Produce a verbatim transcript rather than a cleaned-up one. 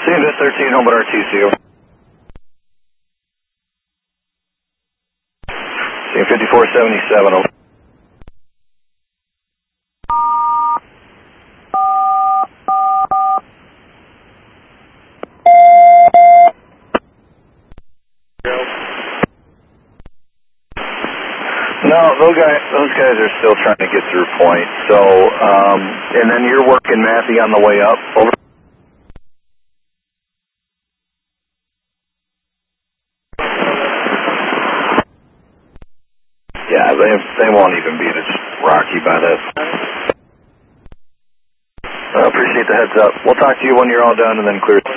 C M S thirteen, home at R T C. C M fifty-four seventy-seven, over. No, those guys, those guys are still trying to get through point. So, um, and then you're working Matthew on the way up. Over. Yeah, they they won't even beat us, Rocky, by this. I appreciate the heads up. We'll talk to you when you're all done and then clear.